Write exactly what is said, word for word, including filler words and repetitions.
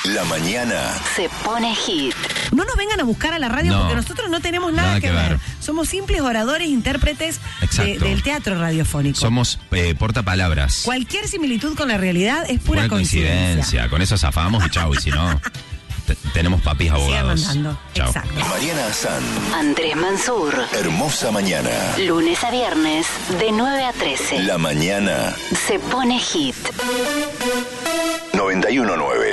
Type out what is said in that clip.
La mañana se pone hit. No nos vengan a buscar a la radio No, porque nosotros no tenemos nada, nada que, que ver. ver. Somos simples oradores, intérpretes de- Exacto. del teatro radiofónico. Somos eh, portapalabras. Cualquier similitud con la realidad es pura, Pura coincidencia. Con eso zafamos y chau. Y si no, te- tenemos papis Sigan abogados. mandando. Chau. Exacto. Mariana Azán. Andrés Mansur. Hermosa mañana. Lunes a viernes, de nueve a trece. La mañana Se pone hit. noventa y uno nueve.